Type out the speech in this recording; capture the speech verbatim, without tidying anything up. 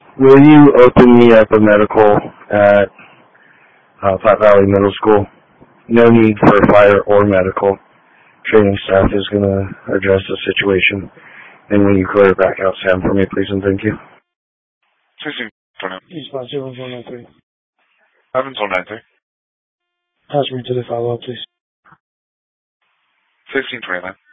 Will you open me up a medical at uh, Platte Valley Middle School? No need for fire or medical. Training staff is going to address the situation. And when you clear it back out, Sam, for me, please, and thank you. sixteen twenty. East Platte zero one nine three. Evansville nine three. Pass me to the follow-up, please. sixteen twenty-nine.